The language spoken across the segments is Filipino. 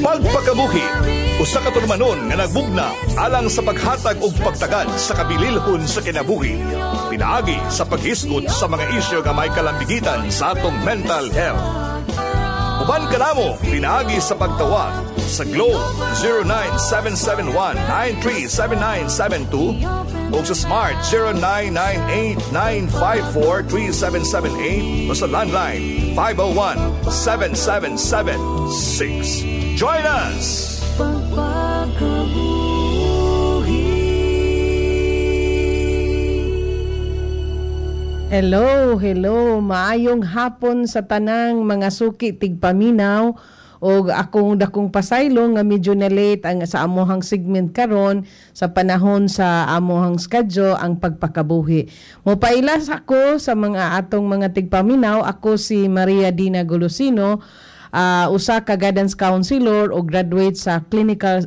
Pagpakabuhi, usa ka turmanon nga nagbugna alang sa paghatag og pagtagad sa kabililhon sa kinabuhi. Pinaagi sa paghisgot sa mga isyu nga may kalambigitan sa atong mental health. Uban ka namo, pinaagi sa pagtawag sa Globe 0917-193-7972 o sa Smart 0998-954-3778 o sa landline 501-7776. Join us! Hello, maayong hapon sa tanang mga suki tigpaminaw o akong dakong pasaylo nga medyo na late ang sa amohang segment karon sa panahon sa amohang schedule ang pagpakabuhi. Mopailas ako sa mga atong mga tigpaminaw. Ako si Maria Dina Golosino, usa ka guidance counselor o graduate sa clinical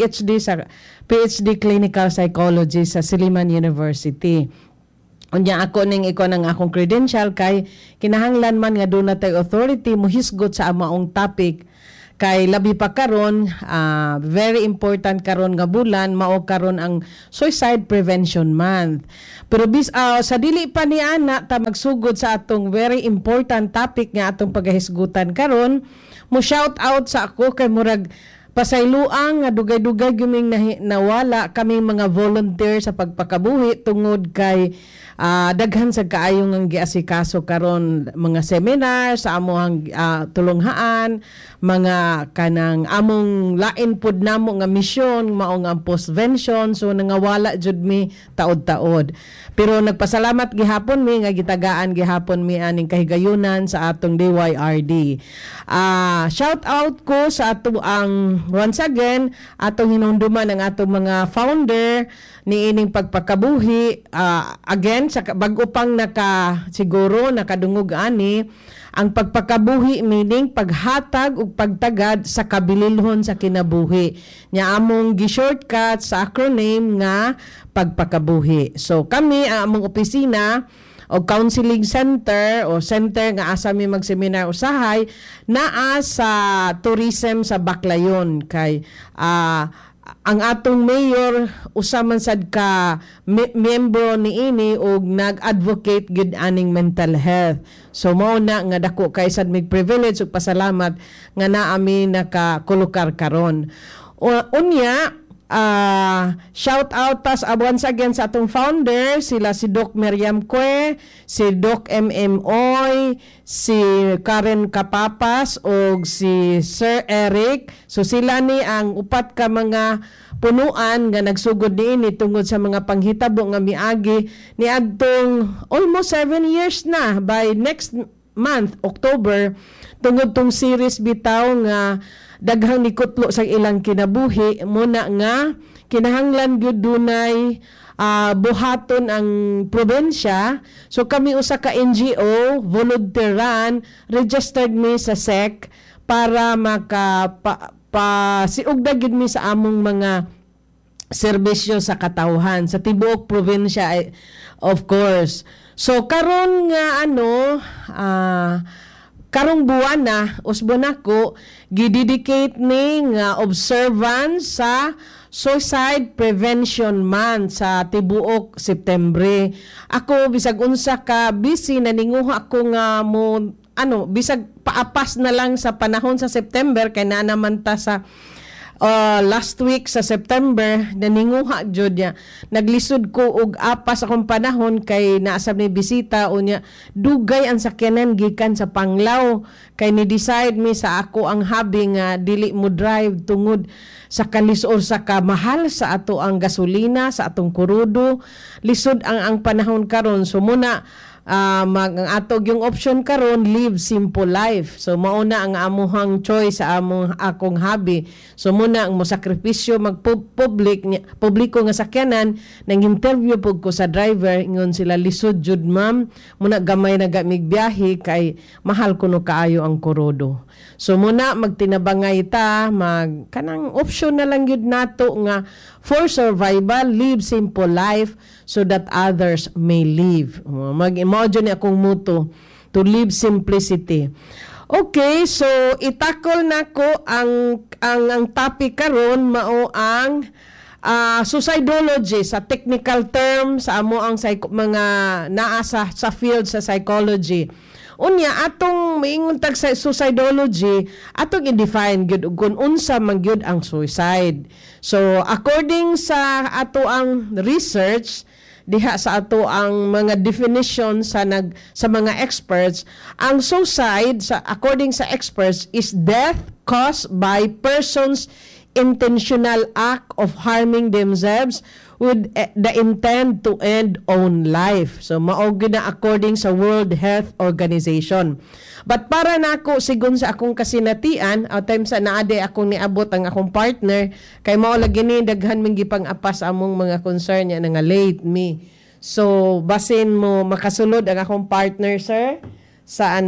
PhD clinical psychology sa Silliman University. Unya ako ning iko ng akong credential kay kinahanglan man nga doon natay authority mo hisgot sa amaong topic kay labi pa karon very important karon nga bulan mao karon ang Suicide Prevention Month. Pero sa dili pa ni ana ta magsugod sa atong very important topic nga atong pagahisgutan karon, mo shout out sa ako kay murag pasayloang nga dugay-dugay guming nawala kaming mga volunteer sa pagpakabuhi tungod kay daghan sa kaayong ang giasikaso karon mga seminar sa among tulonghaan, mga kanang among lain pud namo nga misyon mao nga postvention, so nangawala jud mi taod-taod. Pero nagpasalamat gihapon mi nga gitagaan gihapon mi aning kahigayunan sa atong DYRD. Shout out ko sa ato ang once again atong hinumduman ang atong mga founder ni ining pagpakabuhi. Again sa bag-o pang siguro nakadungog ani ang pagpakabuhi, meaning paghatag ug pagtagad sa kabililhon sa kinabuhi. Nya among gi-shortcut sa acronym nga pagpakabuhi. So kami among opisina o counseling center o center nga asa mi magseminar usahay naa sa tourism sa Baclayon kay ang atong mayor usa man sad ka miyembro niini og nag-advocate gid aning mental health. So mao na nga dako kay sad mig privilege ug pasalamat nga naa mi nakakulukar karon. Unya shout out tas once again sa atong founder, sila si Doc Miriam Cue, si Doc MM Oy, si Karen Kapapas o si Sir Eric. So sila ni ang upat ka mga punuan nga nagsugod niini tungod sa mga panghitabo nga miagi ni adtong almost 7 years na by next month October tungod tong series bitaw nga daghang nikutlo sa ilang kinabuhi muna nga kinahanglan gyud dunay buhaton ang probensya. So kami usa ka NGO volunteeran registered mi sa SEC para siugda gyud mi sa among mga serbisyo sa katawhan sa tibuok probensya of course. So karon nga karong buwan na usbon ako gidedicate ni nga observance sa Suicide Prevention Month sa tibuok September. Ako bisag unsa ka busy naninguha ako nga mo bisag paapas na lang sa panahon sa September kay na naman ta sa last week sa September naninguha jud niya naglisod ko og apas akong panahon kay naasab ni bisita unya dugay ang sakyanan gikan sa Panglao kay ni decide mi sa ako ang hobby nga dili mo drive tungod sa kalisod sa kamahal sa ato ang gasolina sa atong kurudo lisod ang panahon karon. So muna ang atog yung option karon live simple life. So mao na ang amuhang choice sa akong hobby. So muna ang mosakripisyo publiko nga sakyanan nang interview pug ko sa driver ingon sila lisod jud ma'am muna gamay na gamig biyahe kay mahal kuno kaayo ang kurodo. So muna magtinabangay ta kanang option na lang yun nato nga for survival live simple life so that others may live. Mag-imagine akong motto to live simplicity. Okay, so itakol nako ang topic karon mao ang suicidology sa technical term sa amo ang mga naa sa field sa psychology. Unya atong miingon tag sa suicidology, atong i-define gyud kung unsa man gyud ang suicide. So according sa ato ang research diha sa ato ang mga definition sa mga experts, ang suicide according sa experts is death caused by persons intentional act of harming themselves with the intent to end own life. So mao gyud na according sa World Health Organization. But para nako sigon sa akong kasinatian, times sa naade akong niabot ang akong partner kay mao lagi ni daghan ming gipang-apas among mga concern niya nga late me. So basin mo makasulod ang akong partner sir sa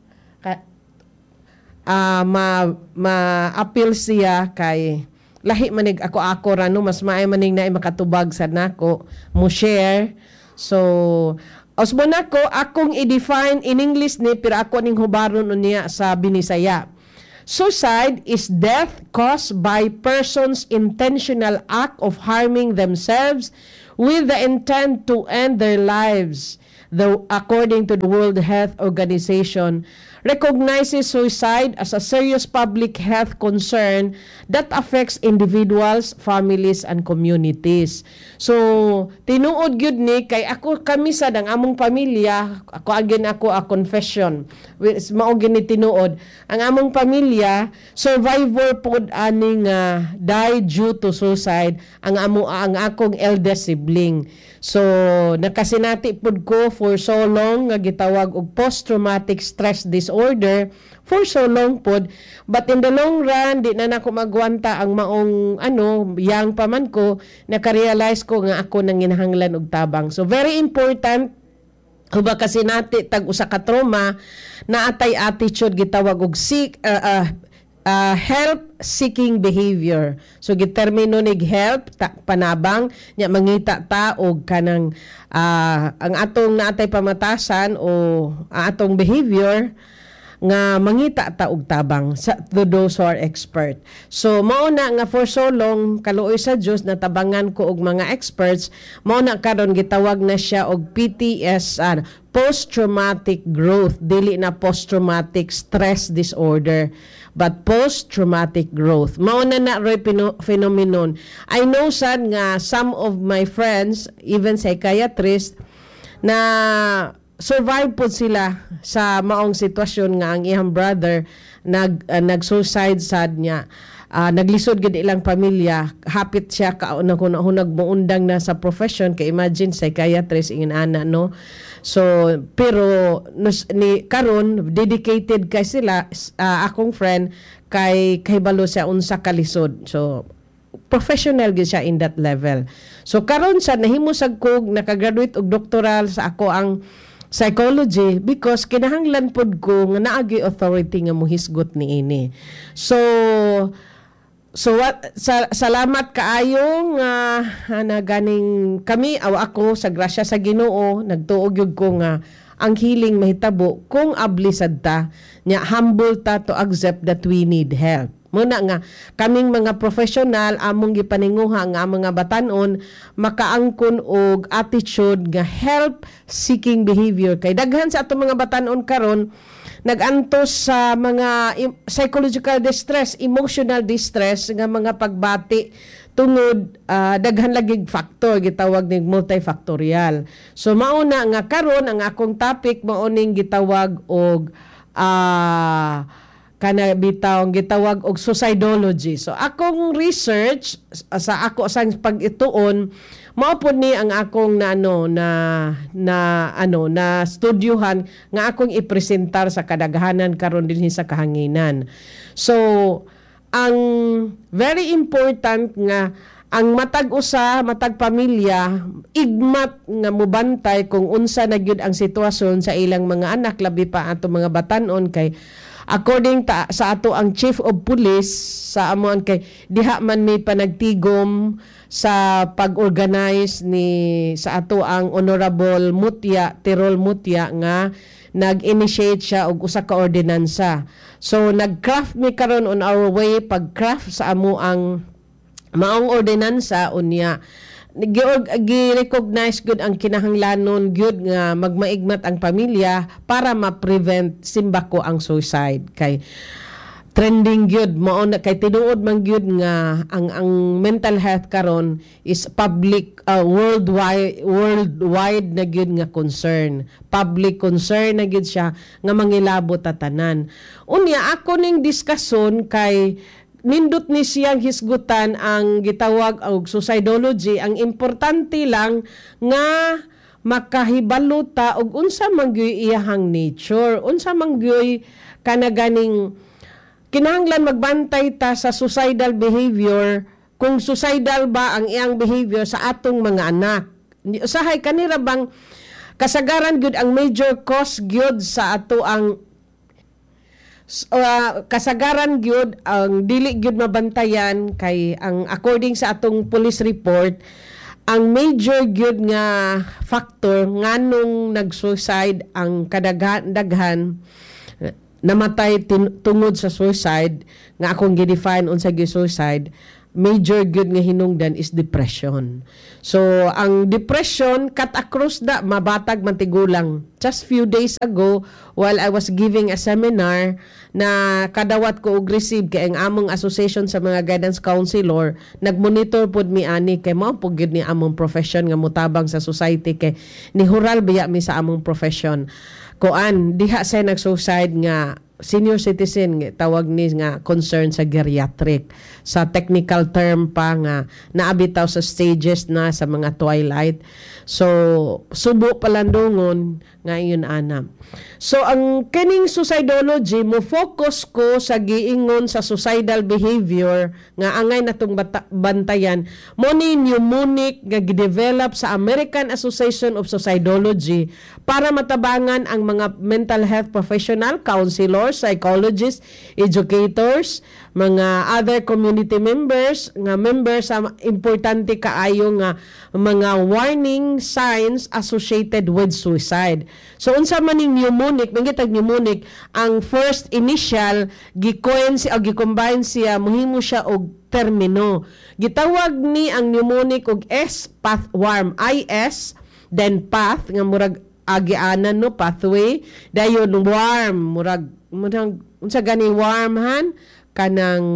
ma-appeal siya kay lahi manig ako rano mas maay maning na makatubag sa nako mo share. So osbo nako akong i-define in English ni pero ako ning hubaron unya sa Binisaya. Suicide is death caused by persons intentional act of harming themselves with the intent to end their lives. According to the World Health Organization, recognizes suicide as a serious public health concern that affects individuals, families, and communities. So, tinuod gyud ni kay kami sad ang among pamilya, ako a confession. Mao gini tinuod. Ang among pamilya, survivor pod aning die due to suicide ang akong eldest sibling. So, nakasinati pod ko for so long nga gitawag og post-traumatic stress disorder for so long pod. But in the long run, di na nako magwanta ang maong young pa man ko, nakarealize ko nga ako nang ginahanglan og tabang. So, very important uba kasi nati tag usa ka trauma na atay attitude gitawag og help seeking behavior. So gitermino nig help panabang nya mangita ta og kanang ang atong naatay pamatasan o atong behavior nga mangita ta og tabang sa those who are expert. So mao na nga for so long kaluoy sa Dios natabangan ko og mga experts, mao na karon gitawag na siya og PTS post-traumatic growth, dili na post-traumatic stress disorder but post-traumatic growth. Mao na roy phenomenon. I know sad nga some of my friends, even psychiatrists, na survive po sila sa maong sitwasyon nga ang iyang brother nag-suicide sad niya. Naglisod gid ilang pamilya, hapit siya hunag muundang na sa profession kay imagine psychiatrist ingin ana no. So pero ni karon dedicated kay sila akong friend kay balo siya unsa kalisod. So professional gid siya in that level. So karon sa nahimo sad kog nakagraduate og doctoral sa ako ang psychology because kinahanglan pod ko nga naagi authority nga mohisgot niini. So salamat kaayo nga ganing kami ako sa grasya sa Ginoo nagtuog yug ko nga ang healing mahitabo kung ablisad ta nya humble ta to accept that we need help. Muna nga kaming mga professional among gipaninguha nga mga batan-on makaangkon og attitude nga help seeking behavior kay daghan sa ato mga batan-on karon nagantos sa mga psychological distress, emotional distress nga mga pagbati tungod daghan lagig factor gitawag ning multifactorial. So mao na nga karon ang akong topic mao ning gitawag og gitawag og suicidology. So akong research sa ako sang pag-ituon mao pod ni ang akong na studyuhan nga akong ipresentar sa kadaghanan karon dinhi sa kahanginan. So ang very important nga ang matag pamilya igmat nga mobantay kung unsa na gyud ang sitwasyon sa ilang mga anak labi pa ato mga batan-on kay according sa ato ang chief of police sa amon kay diha man may panagtigom sa pag-organize sa ato ang Honorable Mutya Tirol Mutya nga nag-initiate siya og usa ka ordinansa. So nag-craft mi karon on our way pag-craft sa amo ang maong ordinansa unya gi-recognize good ang kinahanglanon good nga magmaigmat ang pamilya para ma-prevent simbako ang suicide kay trending gyud mao na kay tinuod man gyud nga ang mental health karon is public worldwide na gyud nga concern, public concern na gyud siya nga mangilabot ta tanan. Unya ako ning diskusyon kay nindot ni siyang hisgutan ang gitawag og suicidology. Ang importante lang nga makahibalo ta og unsa man gyud iyahang nature, unsa man gyud kanaganing kinahanglan magbantay ta sa suicidal behavior kung suicidal ba ang iyang behavior sa atong mga anak. Usahay kanira bang kasagaran gyud ang major cause gyud sa ato ang kasagaran gyud ang dili gyud mabantayan kay ang according sa atong police report ang major gyud nga factor nganong nag-suicide ang kadaghan namatay tungod sa suicide nga akong gi-define unsa gyud suicide, major gyud nga hinungdan is depression. So ang depression cut across da mabatag man tigulang. Just few days ago while I was giving a seminar na kadawat ko og receive kay ang among association sa mga guidance counselor nagmonitor pod mi ani kay mao pud gyud ni among profession nga mutabang sa society kay nihural biya mi sa among profession. Kuan diha say nag-suicide nga senior citizen tawag ni nga concern sa geriatric, sa technical term pa nga naabitaw sa stages na sa mga twilight. So subo palandungon nga iyon ana. So ang kining suicidology mo focus ko sa giingon sa suicidal behavior nga angay natong bantayan mo ni mnemonic nga gidevelop sa American Association of Suicidology para matabangan ang mga mental health professional, counselors, psychologists, educators, mga other community members nga members sa importante kaayo nga mga warning signs associated with suicide. So unsa man ning mnemonic, mangitag mnemonic, ang first initial gi-combine siya mohimo siya og termino. Gitawag ni ang mnemonic og S pathworm, IS then path nga murag agianan no pathway dayon worm murag unsa gani worm han kanang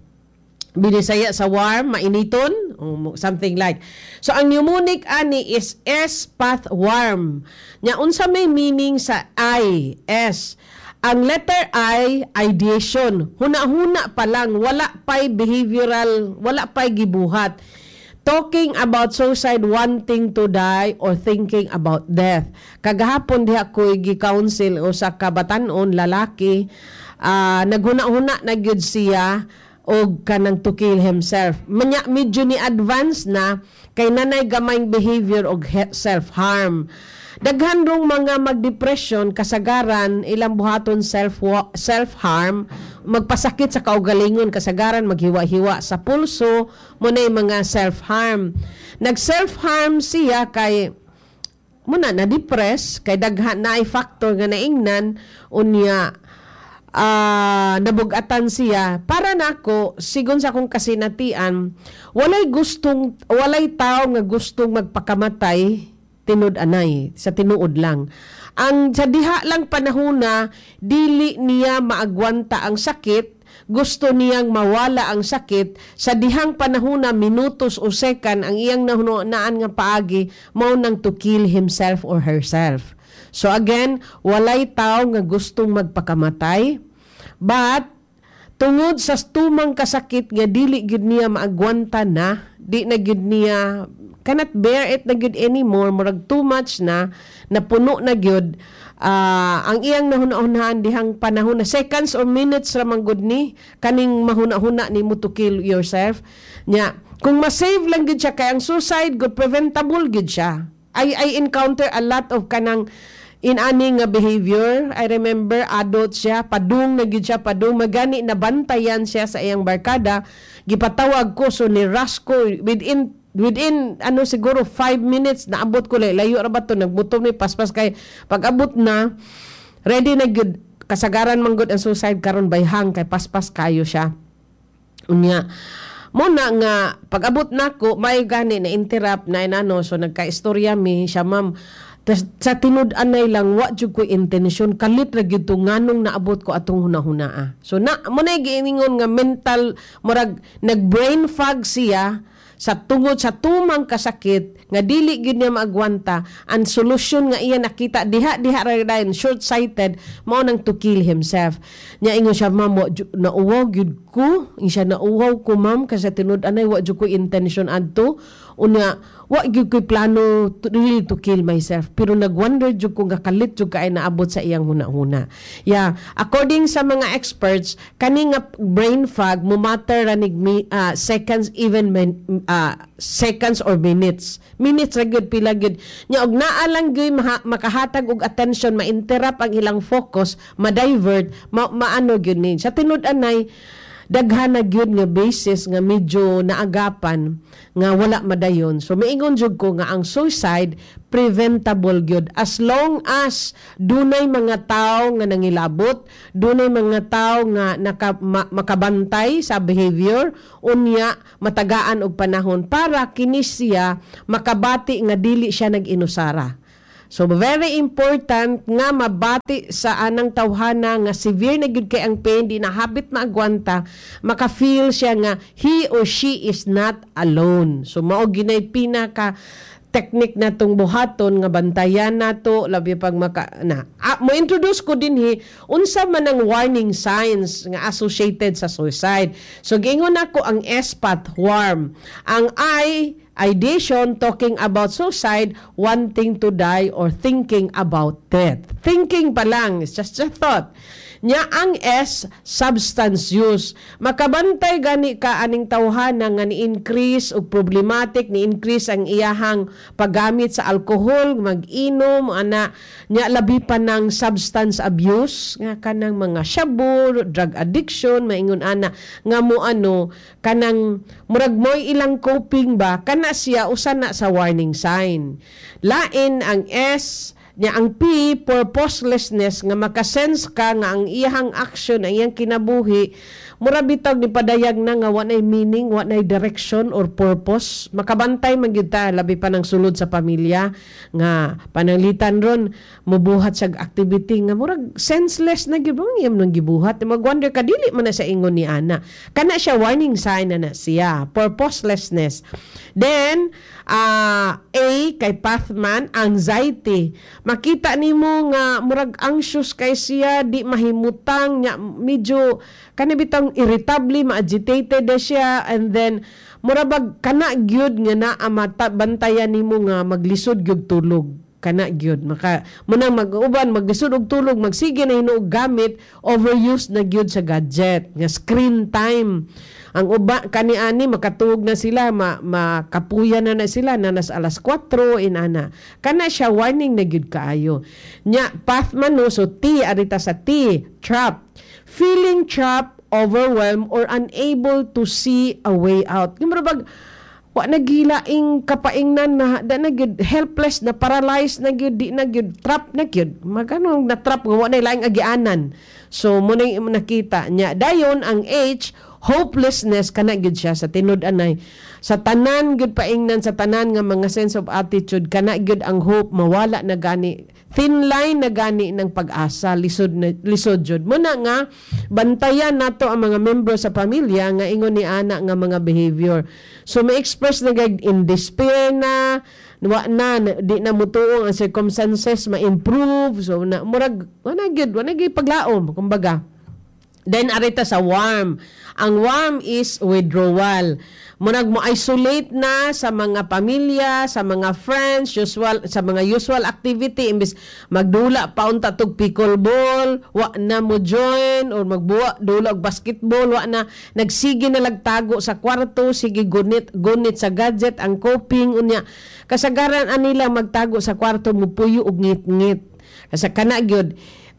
binisaya sa warm mainiton something like. So ang mnemonic ani is S pathworm. Nya unsa may meaning sa I S? Ang letter I ideation. Huna-huna pa lang wala pay behavioral, wala pay gibuhat. Talking about suicide, wanting to die or thinking about death. Kagahapon diha ko gi-counsel o sa kabatanon lalaki naghuna-huna na gyud siya og kanang to kill himself. Manya medyo ni advance na kay nanay gamayng behavior og self-harm. Daghan rong mga magdepression kasagaran ilang buhaton self-harm, magpasakit sa kaugalingon kasagaran maghiwa-hiwa sa pulso mo na mga self-harm. Nag-self-harm siya kay muna na depress kay daghan na ay factor nga naingnan unya nabugatan siya. Para nako sigon sa akong kasinatian walay tao nga gustong magpakamatay tinud-anay sa tinuod lang. Ang sa diha lang panahona dili niya maagwanta ang sakit, gusto niyang mawala ang sakit sa dihang panahona minutos o second ang iyang nahunaan nga paagi mao nang to kill himself or herself. So again, walay tao nga gustong magpakamatay, but tungod sa tumang kasakit nga dili gid niya maagwanta na, di na gid niya cannot bear it na gid anymore, murag too much na napuno na gid ang iyang nahuna-hunahan dihang panahon na seconds or minutes ra man gud ni kaning mahuna-huna nimo to kill yourself nya. Kung ma-save lang gid siya kay ang suicide good preventable gid siya. I encounter a lot of kanang inani nga behavior. I remember adult siya, padung na gid siya, padung magani nabantayan siya sa iyang barkada, gipatawag ko so ni rush ko within siguro 5 minutes naabot ko layo ra ba to, nagbutom ni paspas kay pag abot na ready na gyud kasagaran man gud ang suicide karon bayhang kay paspas kayo siya. Unya mo na nga pag-abot nako may gani na interrupt na inano, so nagka-istorya mi siya, ma'am. Sa tinud-anay lang wa jud ko intensyon, kalit ra gyud to nganong naabot ko atong hunahunaa. So na mo na giingon nga mental murag nag-brain fog siya sa tungod sa tumang kasakit nga dili gyud niya maagwanta. Ang solusyon nga iya nakita diha ra dayon short-sighted mao nang to kill himself. Nya ingon siya, ma'am, nauwaw gyud ko, siya nauwaw ko, ma'am, kasi tinud-anay wa jud ko intention adto. Unya wa gyud ko plano really to kill myself, pero nagwonder jud ko nga kalit jud kaay naabot sa iyang hunahuna. Yeah, according sa mga experts, kani nga brain fog mo matter ranig seconds, even seconds or minutes ra gyud, pila gyud nya og naa lang gyud makahatag og attention, ma-interrupt ang ilang focus, ma-divert, maano gyud ni sa tinud-anay. Daghan na gyud nga basis nga medyo naagapan nga wala madayon. So miingon jud ko nga ang suicide preventable gyud as long as dunay mga tawo nga nangilabot, dunay mga tawo nga makabantay sa behavior, unya matagaan og panahon para kini siya makabati nga dili siya nag-inusara. So very important nga mabati sa anang tawhana nga severe na gyud kay ang pain, di na habit maagwanta, maka-feel siya nga he or she is not alone. So mao ginay pinaka technique natong buhaton nga bantayan nato labi pag mo introduce ko dinhi unsa man ang warning signs nga associated sa suicide. So giingon nako ang SPAT, warm, ang I, ideation, talking about suicide, wanting to die or thinking about death. Thinking pa lang, it's just a thought. Nya ang S, substance use. Makabantay gani ka aning tawhana nga ni-increase og problematic, ni-increase ang iyahang paggamit sa alcohol, mag-inom, ana, nya labi pa ng substance abuse, nga kanang mga shabu, drug addiction, maingon ana, nga mo kanang murag mo'y ilang coping ba, kana siya usan na sa warning sign. Lain ang S, nya ang P, purposelessness, nga makasense ka nga ang iyang action, ang iyang kinabuhi, mura bitaw ni padayag na nga wanay meaning, wanay direction or purpose. Makabantay man gyud ta labi pa ng sulod sa pamilya nga pananglitan ron mubuhat sa activity nga murag senseless na gyud iyam nang gibuhat. Magwonder ka dili man na sa ingon ni ana. Kana siya warning sign na siya, purposelessness. Then A kay Pathman, anxiety. Makita nimo nga murag anxious kay siya, di mahimutang nya, medyo kanibitang irritable, ma-agitated siya, and then murabag kana gyud nga naa bantayan nimo nga maglisod gyud tulog. Kana gyud maka munang mag-uban maglisod og tulog, magsige na hinuog gamit, overuse na gyud sa gadget, nga screen time. Ang uba kaniani makatuog na sila, makapuya na sila na nas alas 4 inana. Kana siya warning na gyud kaayo. Nya Pathman no, so T arita sa T, trap. Feeling trapped, overwhelmed or unable to see a way out. Gimrabag wa nagilaing kapaingnan na da na gyud, helpless na, paralyzed na gyud, di na gyud, trap na gyud. Magano na trap nga wa na laing agianan. So mo na nakita nya dayon ang H, hopelessness, kana gyud siya sa tinud-anay. Sa tanan gyud paingnan, sa tanan nga mga sense of attitude, kana gyud ang hope mawala na gani. Thin line na gani ng pag-asa, lisod jud. Muna nga bantayan nato ang mga membro sa pamilya nga ingon ni ana nga mga behavior. So may express na gag in despair na di na mutuong ang circumstances ma-improve. So na murag wala gyud paglaom kumbaga. Then arita sa warm. Ang warm is withdrawal. Munag mo isolate na sa mga pamilya, sa mga friends, sa mga usual activity, imbis magdula pa unta tog pickleball, wa na mo join, or magbuwa dula og basketball, wa na, nagsige na lagtago sa kwarto, sige gunit sa gadget, ang coping unya. Kasagaran anila magtago sa kwarto, mupuyo og ngit-ngit. Kasi kana gyud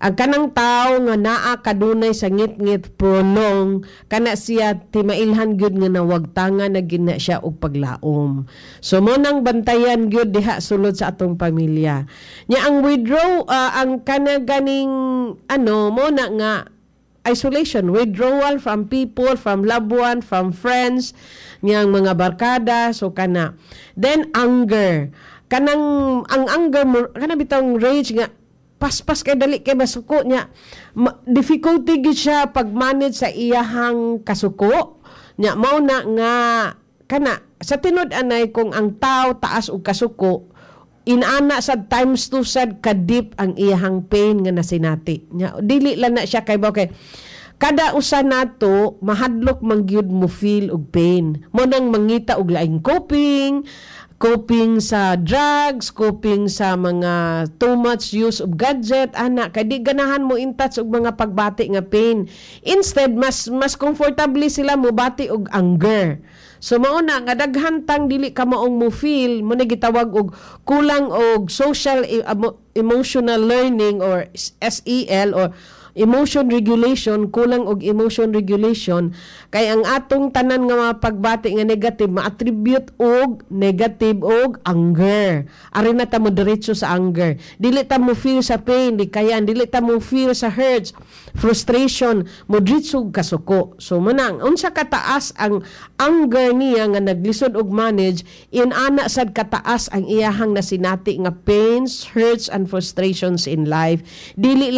ang kanang tao nga naa kadunay sa ngit-ngit prolong kana siya timailhan gyud nga nawagtangan na gina siya og paglaom. So mo nang bantayan gyud diha sulod sa atong pamilya. Nya ang withdraw ang kana ganing mo na nga isolation, withdrawal from people, from loved one, from friends, niyang mga barkada, so kana. Then anger. Ang anger mo, kana bitang rage nga paspas kay dali kay masuko niya. Difficulty gid siya pag-manage sa iyahang kasuko. Nya mao na nga kana sa tinud anay kung ang tao taas og kasuko, inana sa times 2 sad ka-deep ang iyahang pain nga nasinati. Nya dili lang na siya kay kada usa nato mahadlok man gyud mo feel og pain. Mo nang mangita og laing coping sa drugs, coping sa mga too much use of gadget, kay di ganahan mo in touch og mga pagbati nga pain. Instead mas comfortably sila mo bati og anger. So mauna nga daghan tang dili ka maong mo feel mo na gitawag og kulang og social emotional learning or SEL or emotion regulation, kulang og emotion regulation, kay ang atong tanan nga mga pagbati nga negative ma-attribute og negative og anger. Ari na ta mo diretso sa anger. Dili ta mo feel sa pain, di kaya dili ta mo feel sa hurts, frustration, mo diretso og kasuko. So manang unsa kataas ang anger niya nga naglisod og manage, inana sad kataas ang iyahang nasinati nga pains, hurts and frustrations in life. Dili